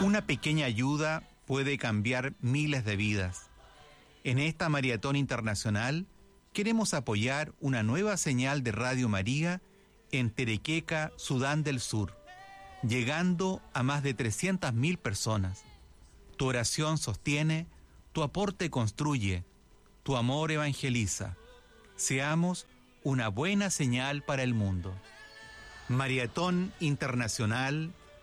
Una pequeña ayuda puede cambiar miles de vidas. En esta maratón internacional queremos apoyar una nueva señal de Radio María en Terequeca, Sudán del Sur, llegando a más de 300.000 personas. Tu oración sostiene, tu aporte construye, tu amor evangeliza. Seamos una buena señal para el mundo. Maratón Internacional